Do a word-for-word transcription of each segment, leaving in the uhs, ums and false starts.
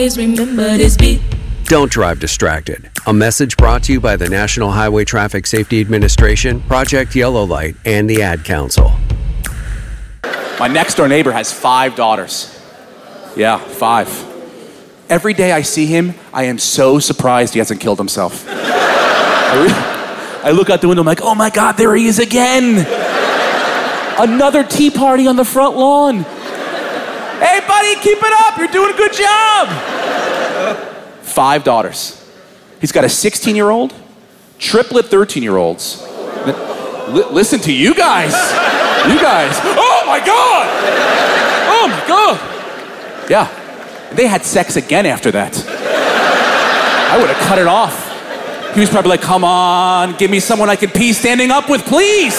remember this beat. Don't drive distracted. A message brought to you by the National Highway Traffic Safety Administration, Project Yellow Light, and the Ad Council. My next door neighbor has five daughters. Yeah, five. Every day I see him, I am so surprised he hasn't killed himself. I, re- I look out the window, I'm like, oh my God, there he is again. Another tea party on the front lawn. Hey buddy, keep it up, you're doing a good job. Five daughters. He's got a sixteen-year-old, triplet thirteen-year-olds. L- listen to you guys. You guys. Oh my God. Oh my God. Yeah. They had sex again after that. I would have cut it off. He was probably like, come on, give me someone I can pee standing up with, please.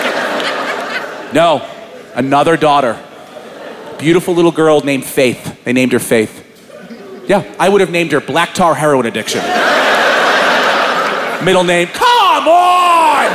No, another daughter. Beautiful little girl named Faith. They named her Faith. Yeah, I would have named her Black Tar Heroin Addiction. Middle name, come on!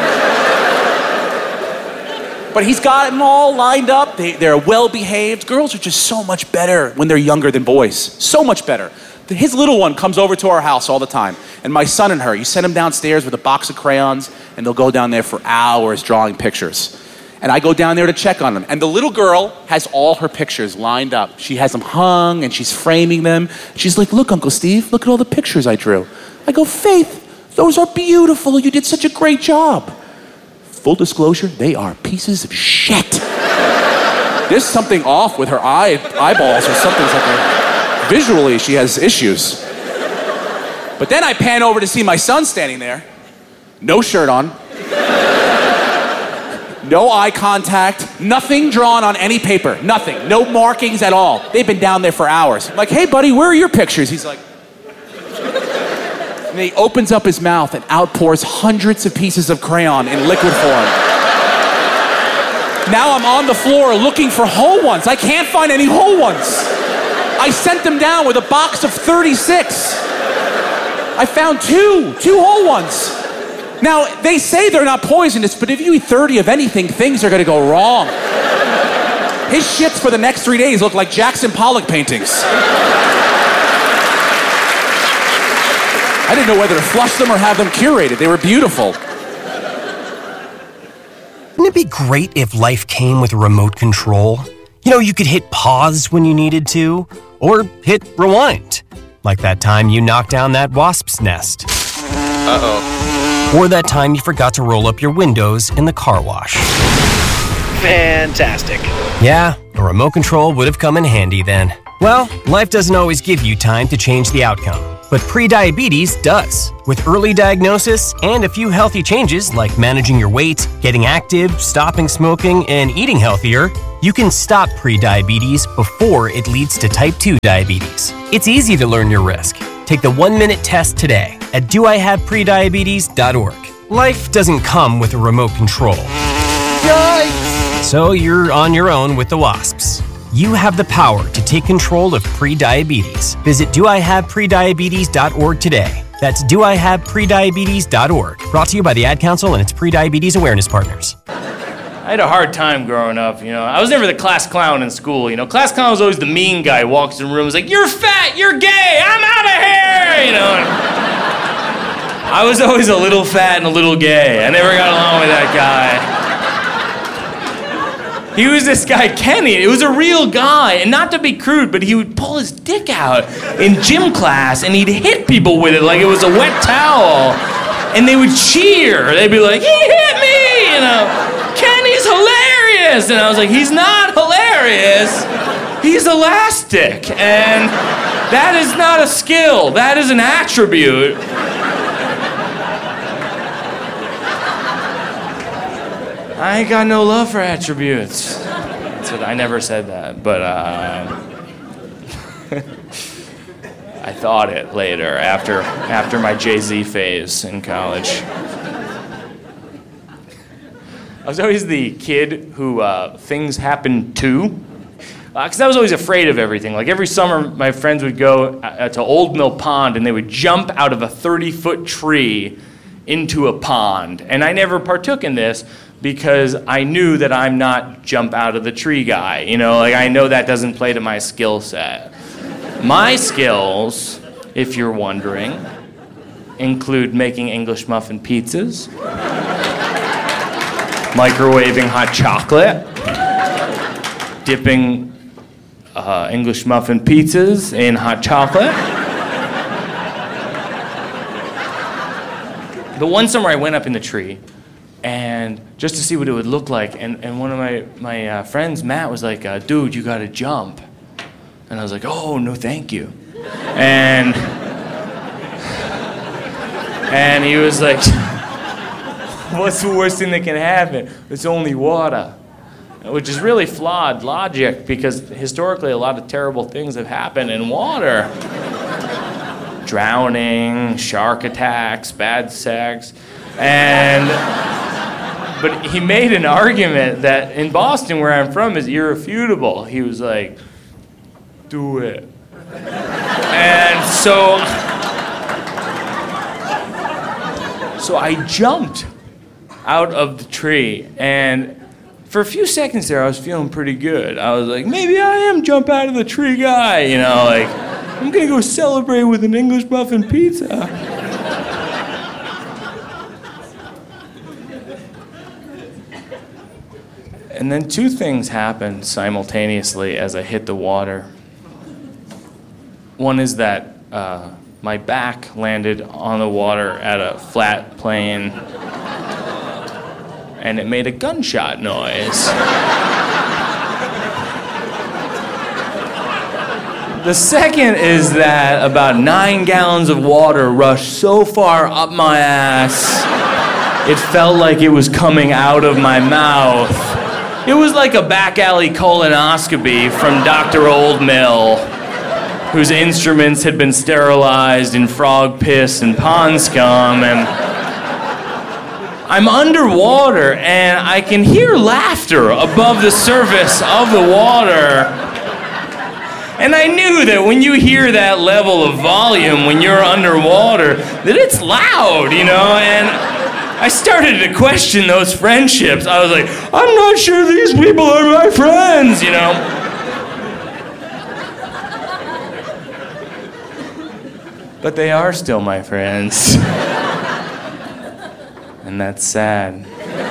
But he's got them all lined up. They, they're well-behaved. Girls are just so much better when they're younger than boys. So much better. His little one comes over to our house all the time. And my son and her, you send them downstairs with a box of crayons, and they'll go down there for hours drawing pictures. And I go down there to check on them. And the little girl has all her pictures lined up. She has them hung and she's framing them. She's like, look, Uncle Steve, look at all the pictures I drew. I go, Faith, those are beautiful. You did such a great job. Full disclosure, they are pieces of shit. There's something off with her eye, eyeballs or something. Like her, visually, she has issues. But then I pan over to see my son standing there. No shirt on. No eye contact, nothing drawn on any paper, nothing, no markings at all. They've been down there for hours. I'm like, hey buddy, where are your pictures? He's like, and he opens up his mouth and outpours hundreds of pieces of crayon in liquid form. Now I'm on the floor looking for whole ones. I can't find any whole ones. I sent them down with a box of thirty-six. I found two, two whole ones. Now, they say they're not poisonous, but if you eat thirty of anything, things are gonna go wrong. His shits for the next three days look like Jackson Pollock paintings. I didn't know whether to flush them or have them curated. They were beautiful. Wouldn't it be great if life came with a remote control? You know, you could hit pause when you needed to, or hit rewind. Like that time you knocked down that wasp's nest. Uh-oh. Or that time you forgot to roll up your windows in the car wash. Fantastic. Yeah, a remote control would have come in handy then. Well, life doesn't always give you time to change the outcome, but prediabetes does. With early diagnosis and a few healthy changes like managing your weight, getting active, stopping smoking, and eating healthier, you can stop prediabetes before it leads to type two diabetes. It's easy to learn your risk. Take the one-minute test today at do I have prediabetes dot org. Life doesn't come with a remote control. Yikes! So you're on your own with the wasps. You have the power to take control of prediabetes. Visit do I have prediabetes dot org today. That's do I have prediabetes dot org. Brought to you by the Ad Council and its prediabetes awareness partners. I had a hard time growing up, you know. I was never the class clown in school, you know. Class clown was always the mean guy who walks in the room and is like, you're fat, you're gay, I'm out of here, you know. And I was always a little fat and a little gay. I never got along with that guy. He was this guy, Kenny. It was a real guy. And not to be crude, but he would pull his dick out in gym class and he'd hit people with it like it was a wet towel. And they would cheer. They'd be like, he hit me, you know. Kenny's hilarious. And I was like, he's not hilarious. He's elastic. And that is not a skill. That is an attribute. I ain't got no love for attributes. That's what, I never said that, but uh, I thought it later, after after my Jay-Z phase in college. I was always the kid who uh, things happened to, because uh, I was always afraid of everything. Like every summer, my friends would go uh, to Old Mill Pond, and they would jump out of a thirty-foot tree into a pond, and I never partook in this, because I knew that I'm not jump out of the tree guy. You know, like I know that doesn't play to my skill set. My skills, if you're wondering, include making English muffin pizzas, microwaving hot chocolate, dipping uh, English muffin pizzas in hot chocolate. The one summer I went up in the tree, and just to see what it would look like, and, and one of my, my uh, friends, Matt, was like, uh, dude, you gotta jump. And I was like, oh, no thank you. And, and he was like, what's the worst thing that can happen? It's only water. Which is really flawed logic, because historically a lot of terrible things have happened in water. Drowning, shark attacks, bad sex. And, but he made an argument that in Boston, where I'm from, is irrefutable. He was like, do it. And so, so I jumped out of the tree, and for a few seconds there, I was feeling pretty good. I was like, maybe I am jump out of the tree guy, you know, like, I'm gonna go celebrate with an English muffin pizza. And then two things happened simultaneously as I hit the water. One is that uh, my back landed on the water at a flat plane, and it made a gunshot noise. The second is that about nine gallons of water rushed so far up my ass, it felt like it was coming out of my mouth. It was like a back alley colonoscopy from Doctor Oldmill, whose instruments had been sterilized in frog piss and pond scum, and I'm underwater and I can hear laughter above the surface of the water. And I knew that when you hear that level of volume when you're underwater, that it's loud, you know, and I started to question those friendships. I was like, I'm not sure these people are my friends, you know. But they are still my friends. And that's sad.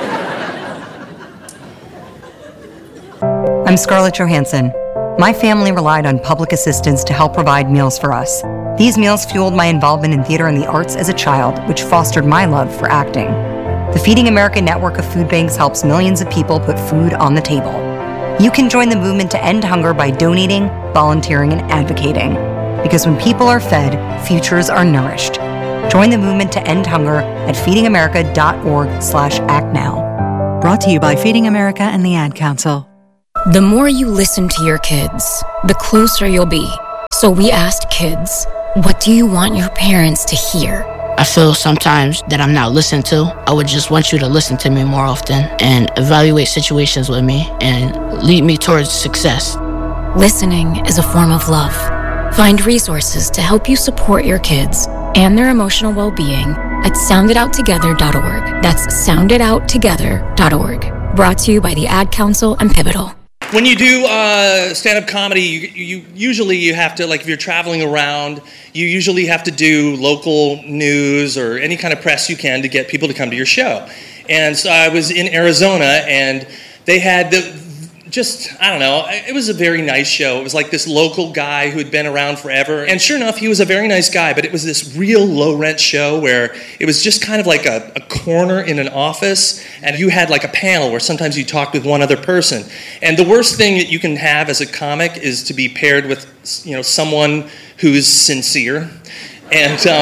I'm Scarlett Johansson. My family relied on public assistance to help provide meals for us. These meals fueled my involvement in theater and the arts as a child, which fostered my love for acting. The Feeding America network of food banks helps millions of people put food on the table. You can join the movement to end hunger by donating, volunteering, and advocating. Because when people are fed, futures are nourished. Join the movement to end hunger at feedingamerica.org slash act now. Brought to you by Feeding America and the Ad Council. The more you listen to your kids, the closer you'll be. So we asked kids, what do you want your parents to hear? I feel sometimes that I'm not listened to. I would just want you to listen to me more often and evaluate situations with me and lead me towards success. Listening is a form of love. Find resources to help you support your kids and their emotional well-being at sound it out together dot org. That's sound it out together dot org. Brought to you by the Ad Council and Pivotal. When you do uh, stand-up comedy, you, you usually you have to, like if you're traveling around, you usually have to do local news or any kind of press you can to get people to come to your show. And so I was in Arizona, and they had the, just, I don't know, it was a very nice show. It was like this local guy who had been around forever. And sure enough, he was a very nice guy, but it was this real low-rent show where it was just kind of like a, a corner in an office, and you had like a panel where sometimes you talked with one other person. And the worst thing that you can have as a comic is to be paired with, you know, someone who's sincere. And, um,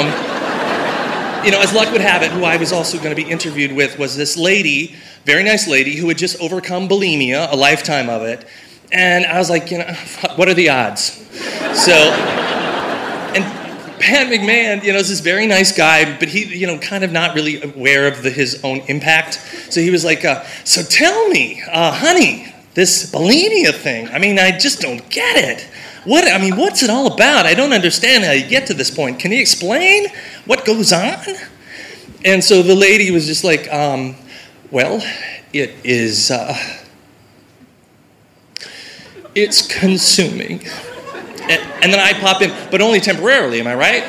you know, as luck would have it, who I was also going to be interviewed with was this lady, very nice lady, who had just overcome bulimia, a lifetime of it. And I was like, you know, what are the odds? So, and Pat McMahon, you know, is this very nice guy, but he, you know, kind of not really aware of the, his own impact. So he was like, uh, so tell me, uh, honey, this bulimia thing, I mean, I just don't get it. What, I mean, what's it all about? I don't understand how you get to this point. Can you explain what goes on? And so the lady was just like, um, well, it is, uh, it's consuming. And, and then I pop in, but only temporarily, am I right?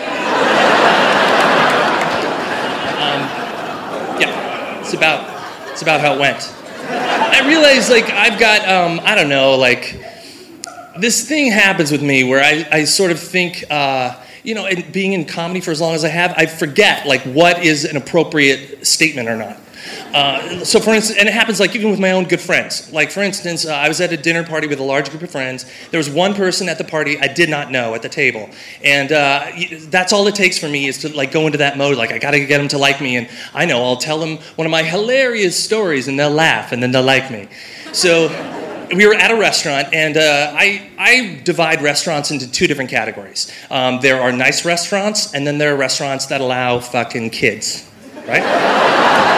um, yeah, it's about, it's about how it went. I realize, like, I've got, um, I don't know, like, this thing happens with me where I, I sort of think, uh, you know, and being in comedy for as long as I have, I forget, like, what is an appropriate statement or not. Uh, so, for instance, and it happens, like, even with my own good friends. Like, for instance, uh, I was at a dinner party with a large group of friends. There was one person at the party I did not know at the table. And uh, that's all it takes for me is to, like, go into that mode. Like, I got to get them to like me. And I know, I'll tell them one of my hilarious stories, and they'll laugh, and then they'll like me. So we were at a restaurant, and uh, I, I divide restaurants into two different categories. Um, there are nice restaurants, and then there are restaurants that allow fucking kids, right?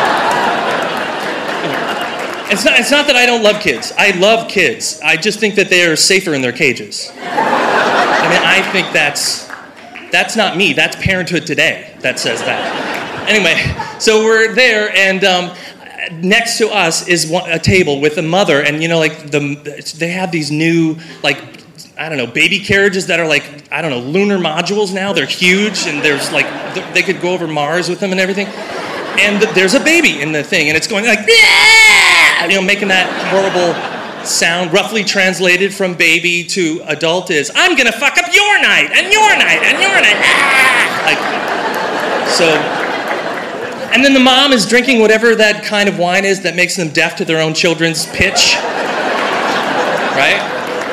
It's not, it's not that I don't love kids. I love kids. I just think that they are safer in their cages. I mean, I think that's, that's not me. That's Parenthood Today that says that. Anyway, so we're there, and um, next to us is one, a table with a mother, and, you know, like, the they have these new, like, I don't know, baby carriages that are like, I don't know, lunar modules now. They're huge, and there's, like, they could go over Mars with them and everything. And there's a baby in the thing, and it's going like, yeah! You know, making that horrible sound, roughly translated from baby to adult is, I'm gonna fuck up your night, and your night, and your night, ah! Like, so, and then the mom is drinking whatever that kind of wine is that makes them deaf to their own children's pitch, right?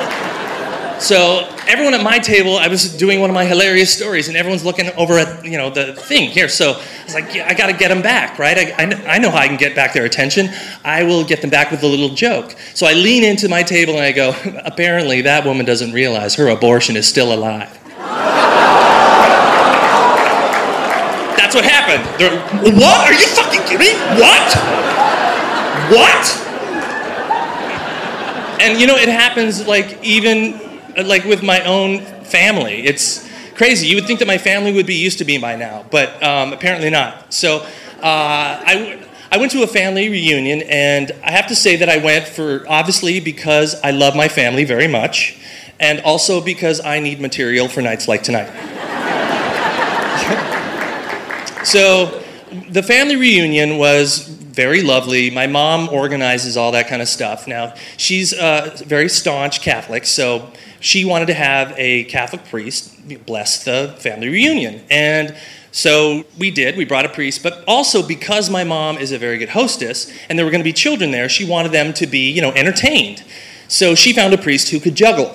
So everyone at my table, I was doing one of my hilarious stories, and everyone's looking over at, you know, the thing here. So I was like, yeah, I got to get them back, right? I, I, I know how I can get back their attention. I will get them back with a little joke. So I lean into my table and I go, apparently that woman doesn't realize her abortion is still alive. That's what happened. They're, what? Are you fucking kidding me? What? What? And, you know, it happens, like, even... like with my own family. It's crazy. You would think that my family would be used to me by now, but um, apparently not. So uh, I, I went to a family reunion, and I have to say that I went for, obviously, because I love my family very much, and also because I need material for nights like tonight. So the family reunion was very lovely. My mom organizes all that kind of stuff. Now, she's a very staunch Catholic, so she wanted to have a Catholic priest bless the family reunion. And so we did. We brought a priest. But also, because my mom is a very good hostess, and there were going to be children there, she wanted them to be, you know, entertained. So she found a priest who could juggle.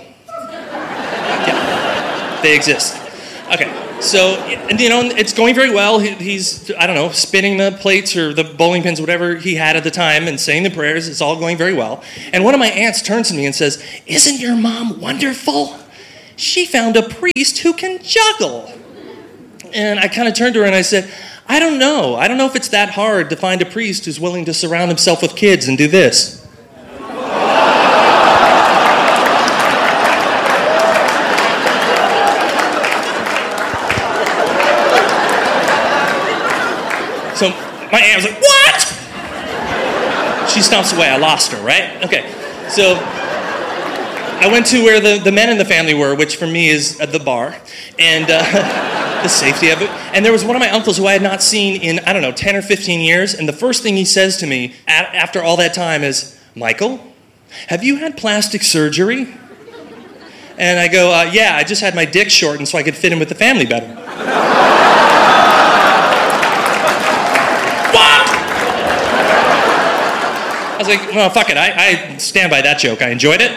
Yeah, they exist. Okay. So, and, you know, it's going very well. He, he's, I don't know, spinning the plates or the bowling pins, whatever he had at the time, and saying the prayers. It's all going very well. And one of my aunts turns to me and says, "Isn't your mom wonderful? She found a priest who can juggle." And I kind of turned to her and I said, I don't know. I don't know if it's that hard to find a priest who's willing to surround himself with kids and do this. So my aunt was like, what? She stomps away. I lost her, right? Okay. So I went to where the, the men in the family were, which for me is at the bar, and uh, the safety of it. And there was one of my uncles who I had not seen in, I don't know, ten or fifteen years. And the first thing he says to me at, after all that time is, "Michael, have you had plastic surgery?" And I go, uh, yeah, I just had my dick shortened so I could fit in with the family better. I was like, well, fuck it. I, I stand by that joke. I enjoyed it.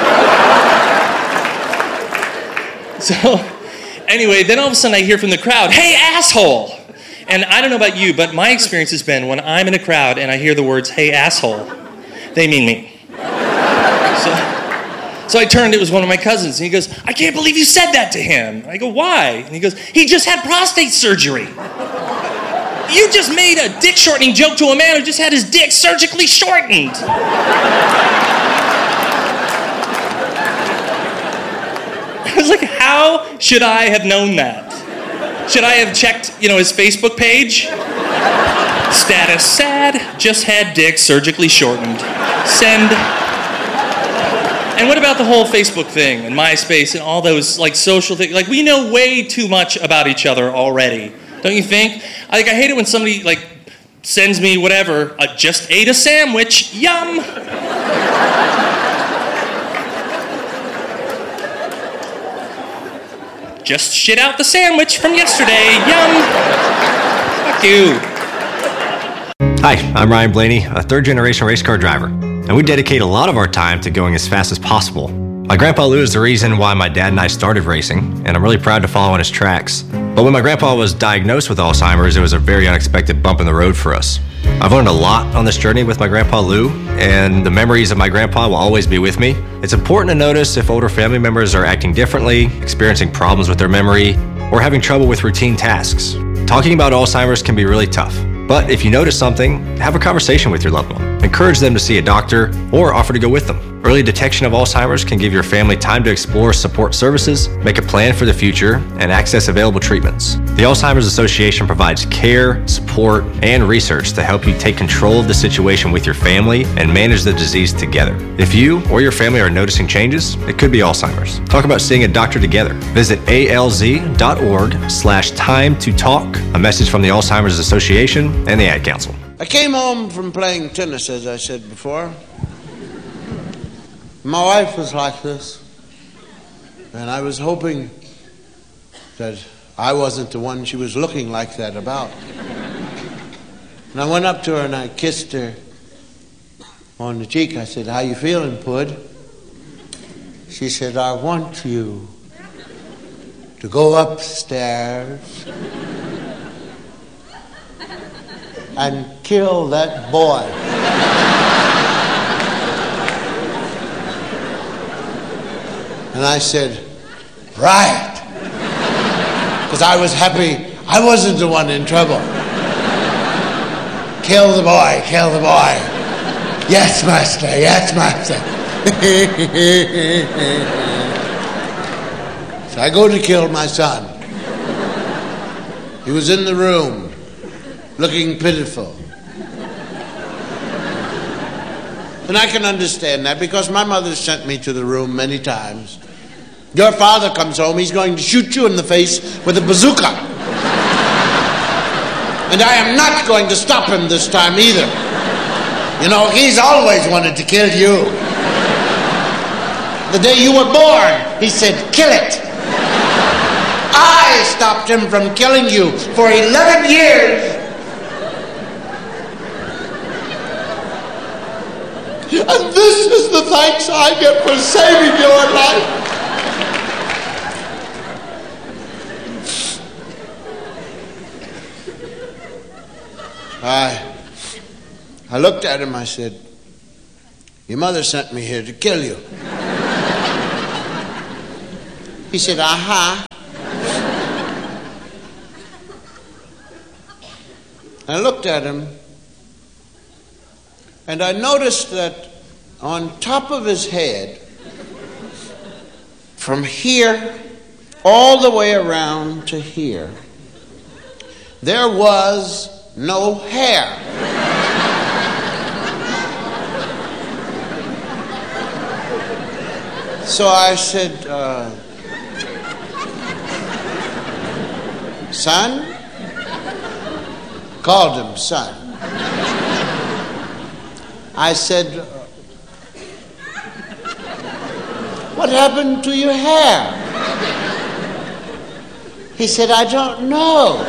So, anyway, then all of a sudden I hear from the crowd, "Hey, asshole!" And I don't know about you, but my experience has been when I'm in a crowd and I hear the words, "Hey, asshole," they mean me. So, so I turned, it was one of my cousins, and he goes, "I can't believe you said that to him." I go, "Why?" And he goes, "He just had prostate surgery." You just made a dick shortening joke to a man who just had his dick surgically shortened. I was like, how should I have known that? Should I have checked, you know, his Facebook page? Status sad, just had dick surgically shortened. Send. And what about the whole Facebook thing and MySpace and all those like social things? Like we know way too much about each other already, don't you think? Like I hate it when somebody like sends me whatever. I just ate a sandwich. Yum. Just shit out the sandwich from yesterday. Yum. Fuck you. Hi, I'm Ryan Blaney, a third-generation race car driver, and we dedicate a lot of our time to going as fast as possible. My grandpa Lou is the reason why my dad and I started racing, and I'm really proud to follow in his tracks. But when my grandpa was diagnosed with Alzheimer's, it was a very unexpected bump in the road for us. I've learned a lot on this journey with my grandpa Lou, and the memories of my grandpa will always be with me. It's important to notice if older family members are acting differently, experiencing problems with their memory, or having trouble with routine tasks. Talking about Alzheimer's can be really tough. But if you notice something, have a conversation with your loved one. Encourage them to see a doctor or offer to go with them. Early detection of Alzheimer's can give your family time to explore support services, make a plan for the future, and access available treatments. The Alzheimer's Association provides care, support, and research to help you take control of the situation with your family and manage the disease together. If you or your family are noticing changes, it could be Alzheimer's. Talk about seeing a doctor together. Visit alz.org slash time to talk. A message from the Alzheimer's Association and the Ad Council. I came home from playing tennis, as I said before. My wife was like this, and I was hoping that I wasn't the one she was looking like that about. And I went up to her and I kissed her on the cheek. I said, "How you feeling, Pud?" She said, "I want you to go upstairs and kill that boy." And I said, "Right," because I was happy I wasn't the one in trouble. Kill the boy, kill the boy. Yes, master, yes, master. So I go to kill my son. He was in the room, looking pitiful. And I can understand that because my mother sent me to the room many times. Your father comes home, he's going to shoot you in the face with a bazooka. And I am not going to stop him this time either. You know, he's always wanted to kill you. The day you were born, he said, "Kill it." I stopped him from killing you for eleven years. And this is the thanks I get for saving your life. I, I looked at him, I said, "Your mother sent me here to kill you." He said, "Aha." I looked at him, and I noticed that on top of his head, from here all the way around to here, there was no hair. So I said, uh, "Son?" Called him son. I said, "What happened to your hair?" He said, "I don't know."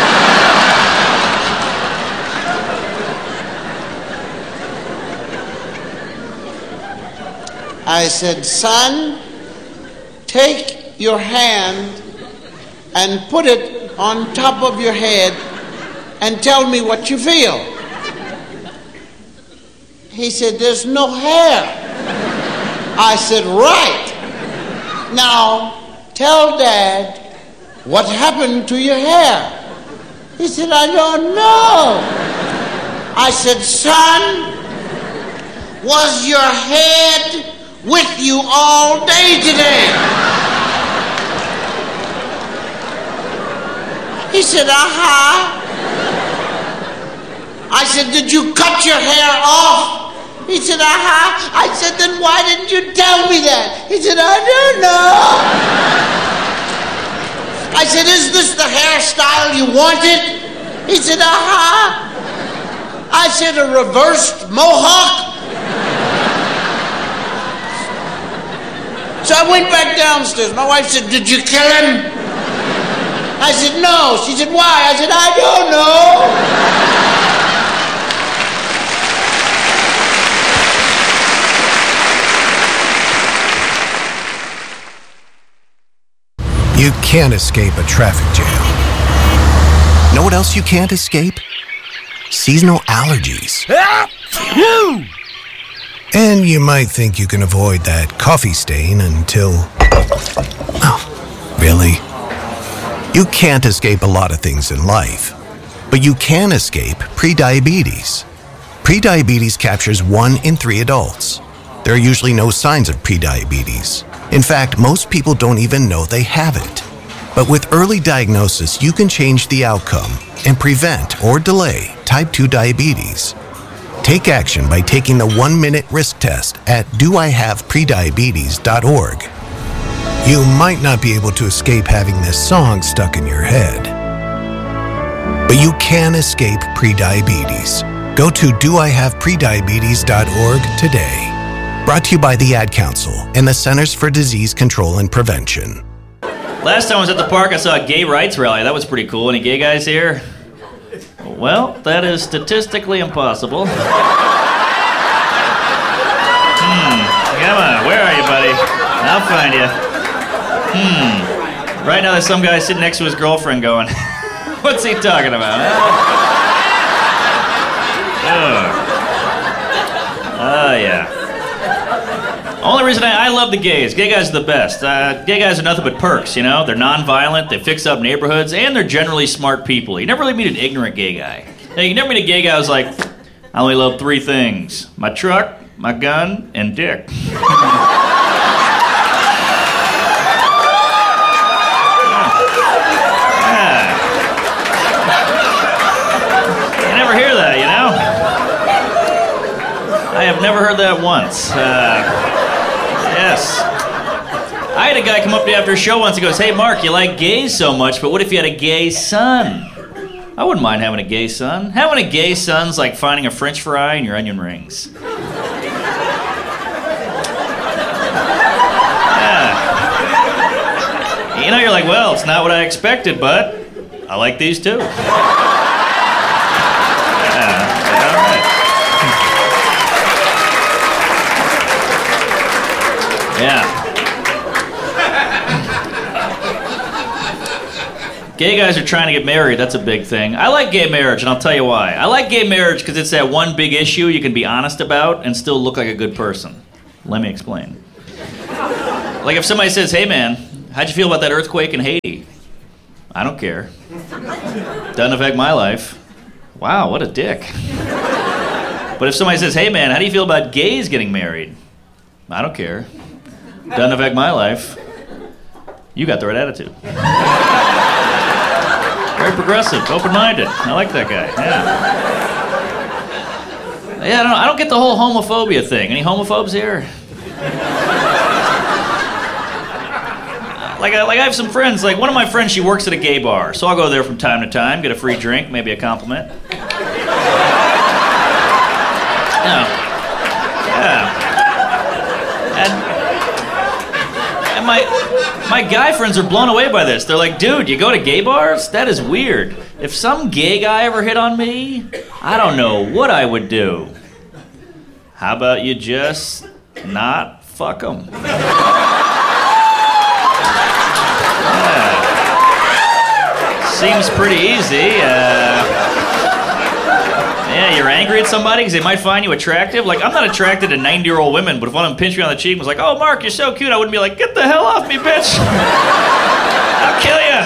I said, "Son, take your hand and put it on top of your head and tell me what you feel." He said, "There's no hair." I said, "Right. Now, tell Dad what happened to your hair." He said, "I don't know." I said, "Son, was your head with you all day today?" He said, "Uh-huh." I said, "Did you cut your hair off?" He said, aha. I said, then why didn't you tell me that? He said, I don't know. I said, is this the hairstyle you wanted? He said, aha. I said, a reversed mohawk? So I went back downstairs. My wife said, did you kill him? I said, no. She said, why? I said, I don't know. You can't escape a traffic jam. Know what else you can't escape? Seasonal allergies. And you might think you can avoid that coffee stain until... Oh, really? You can't escape a lot of things in life, but you can escape prediabetes. Prediabetes captures one in three adults. There are usually no signs of prediabetes. In fact, most people don't even know they have it. But with early diagnosis, you can change the outcome and prevent or delay type two diabetes. Take action by taking the one-minute risk test at do I have prediabetes dot org. You might not be able to escape having this song stuck in your head, but you can escape prediabetes. Go to do I have prediabetes dot org today. Brought to you by the Ad Council and the Centers for Disease Control and Prevention. Last time I was at the park, I saw a gay rights rally. That was pretty cool. Any gay guys here? Well, that is statistically impossible. Hmm. Come on, where are you, buddy? I'll find you. Hmm. Right now, there's some guy sitting next to his girlfriend going, what's he talking about? Oh. Oh, yeah. Only reason I, I love the gays. Gay guys are the best. Uh, gay guys are nothing but perks, you know? They're non-violent, they fix up neighborhoods, and they're generally smart people. You never really meet an ignorant gay guy. Now, you never meet a gay guy who's like, I only love three things. My truck, my gun, and dick. Yeah. You never hear that, you know? I have never heard that once. Uh... Yes. I had a guy come up to me after a show once. He goes, hey, Mark, you like gays so much, but what if you had a gay son? I wouldn't mind having a gay son. Having a gay son's like finding a French fry in your onion rings. Yeah. You know, you're like, well, it's not what I expected, but I like these too. Yeah, all right. Yeah. Gay guys are trying to get married. That's a big thing. I like gay marriage, and I'll tell you why. I like gay marriage because it's that one big issue you can be honest about and still look like a good person. Let me explain. Like if somebody says, hey man, how'd you feel about that earthquake in Haiti? I don't care. Doesn't affect my life. Wow, what a dick. But if somebody says, hey man, how do you feel about gays getting married? I don't care. Doesn't affect my life. You got the right attitude. Very progressive, open-minded. I like that guy. Yeah. Yeah, I don't, I don't get the whole homophobia thing. Any homophobes here? Like, I, like I have some friends. Like one of my friends, she works at a gay bar, so I'll go there from time to time, get a free drink, maybe a compliment. No. Yeah. And, and my my guy friends are blown away by this. They're like, dude, you go to gay bars? That is weird. If some gay guy ever hit on me, I don't know what I would do. How about you just not fuck him? Yeah. Seems pretty easy. Uh, Yeah, you're angry at somebody because they might find you attractive. Like, I'm not attracted to ninety-year-old women, but if one of them pinched me on the cheek and was like, oh, Mark, you're so cute, I wouldn't be like, get the hell off me, bitch. I'll kill you.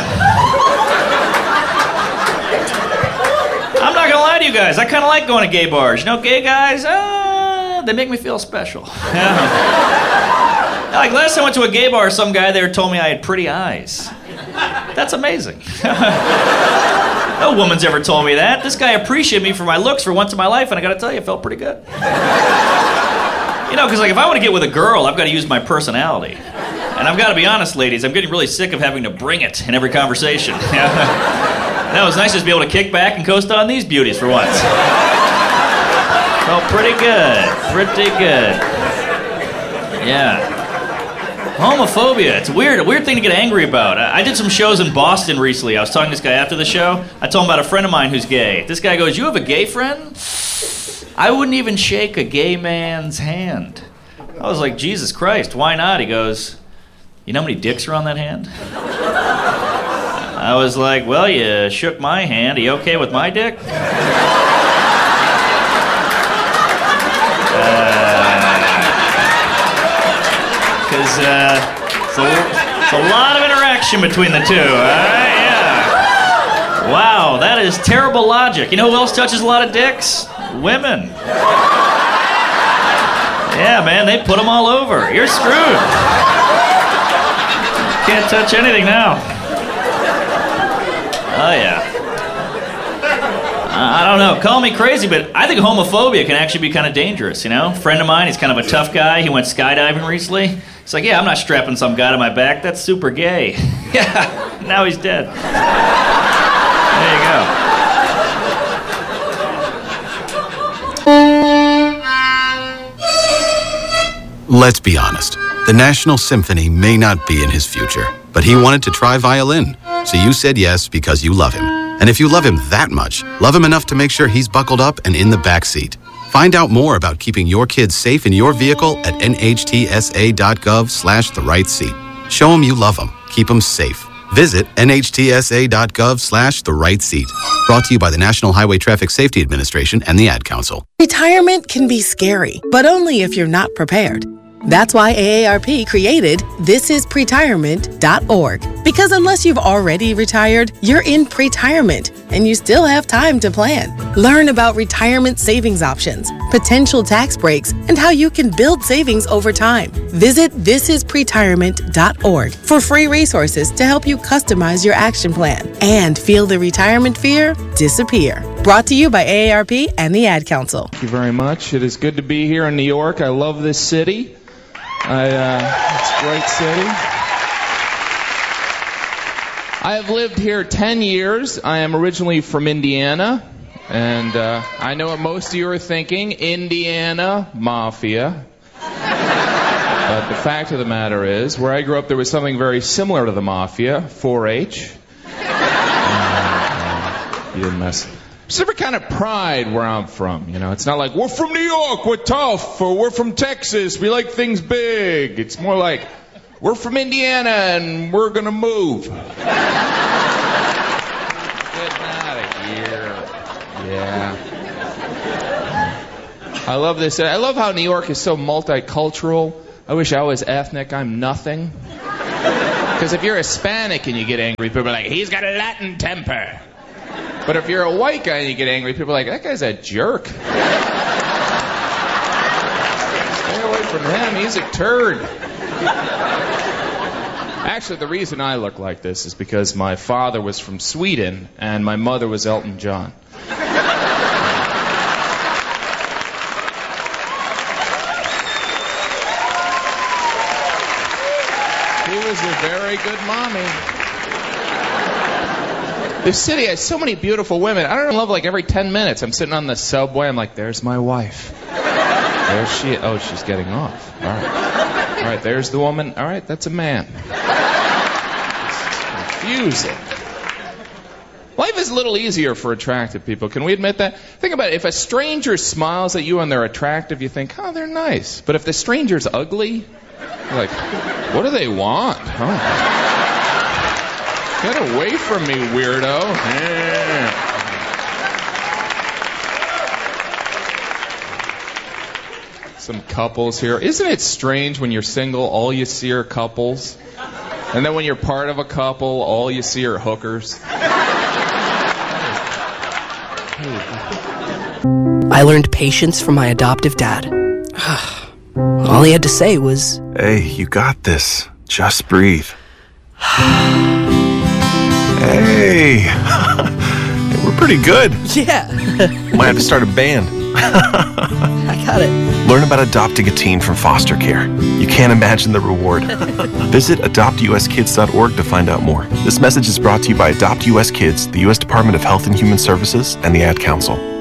I'm not going to lie to you guys. I kind of like going to gay bars. You know, gay guys, uh, they make me feel special. Yeah. Like, last time I went to a gay bar, some guy there told me I had pretty eyes. That's amazing. No woman's ever told me that. This guy appreciated me for my looks for once in my life, and I gotta tell you, it felt pretty good. You know, because like if I want to get with a girl, I've got to use my personality. And I've got to be honest, ladies, I'm getting really sick of having to bring it in every conversation. Now, it was nice just to be able to kick back and coast on these beauties for once. Felt pretty good. Pretty good. Yeah. Homophobia. It's weird. A weird thing to get angry about. I, I did some shows in Boston recently. I was talking to this guy after the show. I told him about a friend of mine who's gay. This guy goes, "You have a gay friend?" I wouldn't even shake a gay man's hand. I was like, Jesus Christ, why not? He goes, "You know how many dicks are on that hand?" I was like, "Well, you shook my hand. Are you okay with my dick?" Because uh, uh, it's, it's a lot of interaction between the two. All right? Yeah. Wow, that is terrible logic. You know who else touches a lot of dicks? Women. Yeah, man, they put them all over. You're screwed. Can't touch anything now. Oh, yeah. Uh, I don't know. Call me crazy, but I think homophobia can actually be kind of dangerous, you know? A friend of mine, he's kind of a tough guy. He went skydiving recently. He's like, "Yeah, I'm not strapping some guy to my back. That's super gay." Yeah, now he's dead. There you go. Let's be honest. The National Symphony may not be in his future, but he wanted to try violin. So you said yes because you love him. And if you love him that much, love him enough to make sure he's buckled up and in the back seat. Find out more about keeping your kids safe in your vehicle at nhtsa.gov slash the right seat. Show him you love him. Keep him safe. Visit nhtsa.gov slash the right seat. Brought to you by the National Highway Traffic Safety Administration and the Ad Council. Retirement can be scary, but only if you're not prepared. That's why A A R P created this is pretirement dot org. Because unless you've already retired, you're in pretirement, and you still have time to plan. Learn about retirement savings options, potential tax breaks, and how you can build savings over time. Visit this is pretirement dot org for free resources to help you customize your action plan and feel the retirement fear disappear. Brought to you by A A R P and the Ad Council. Thank you very much. It is good to be here in New York. I love this city. I, uh, it's a great city. I have lived here ten years. I am originally from Indiana, and uh, I know what most of you are thinking, Indiana Mafia. But the fact of the matter is, where I grew up, there was something very similar to the Mafia, four H. Uh, you didn't mess. There's every kind of pride where I'm from, you know. It's not like, we're from New York, we're tough, or we're from Texas, we like things big. It's more like, we're from Indiana and we're gonna move. Getting out of here. Yeah. I love this. I love how New York is so multicultural. I wish I was ethnic. I'm nothing. Because if you're Hispanic and you get angry, people are like, he's got a Latin temper. But if you're a white guy and you get angry, people are like, that guy's a jerk. Stay away from him, he's a turd. Actually, the reason I look like this is because my father was from Sweden and my mother was Elton John. He was a very good mommy. This city has so many beautiful women. I don't love like every ten minutes. I'm sitting on the subway. I'm like, there's my wife. There's she. Oh, she's getting off. All right. All right, there's the woman. All right, that's a man. It's confusing. Life is a little easier for attractive people. Can we admit that? Think about it. If a stranger smiles at you and they're attractive, you think, oh, they're nice. But if the stranger's ugly, you're like, what do they want? Oh. Get away from me, weirdo. Yeah. Some couples here. Isn't it strange when you're single, all you see are couples? And then when you're part of a couple, all you see are hookers? I learned patience from my adoptive dad. All he had to say was, "Hey, you got this. Just breathe." Hey, we're pretty good. Yeah. Might have to start a band. I got it. Learn about adopting a teen from foster care. You can't imagine the reward. Visit adopt u s kids dot org to find out more. This message is brought to you by Adopt U S Kids, the U S Department of Health and Human Services, and the Ad Council.